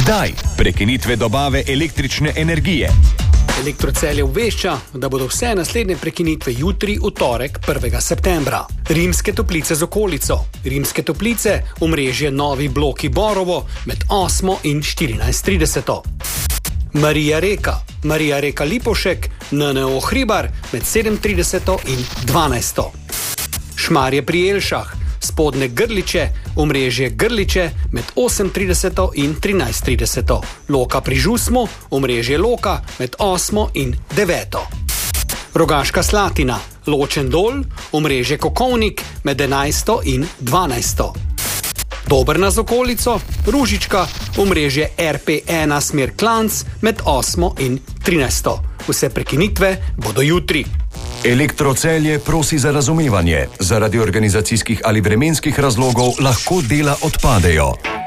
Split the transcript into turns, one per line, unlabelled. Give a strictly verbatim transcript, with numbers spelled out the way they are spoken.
Kdaj? Prekinitve dobave električne energije.
Elektrocelje obvešča, da bodo vse naslednje prekinitve jutri, v torek, prvega septembra. Rimske Toplice z okolico. Rimske Toplice, omrežje Novi Bloki Borovo med osmo in štirinajst trideset. Marija Reka. Marija Reka Lipovšek, N N O Hribar med sedem trideset in dvanajst. Šmarje pri Jelšah. Spodne Grliče, omrežje Grliče med osem trideset in trinajst trideset. Loka pri Žusmu, omrežje Loka med osmo in deveto. Rogaška Slatina, Ločen Dol, omrežje Kokovnik med enajsto in dvanajsto. Dobrna z okolico, Ružička, omrežje R P ena smer Klanc med osmo in trinajsto. Vse prekinitve bodo jutri.
Elektrocelje prosi za razumevanje. Zaradi organizacijskih ali vremenskih razlogov lahko dela odpadejo.